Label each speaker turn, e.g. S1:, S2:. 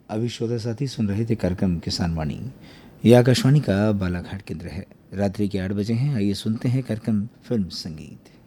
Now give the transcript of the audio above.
S1: अभी श्रोता साथी सुन रहे थे कार्यक्रम किसान वाणी। ये आकाशवाणी का बालाघाट केंद्र है। रात्रि के 8 बजे हैं। आइए सुनते हैं कार्यक्रम फिल्म संगीत।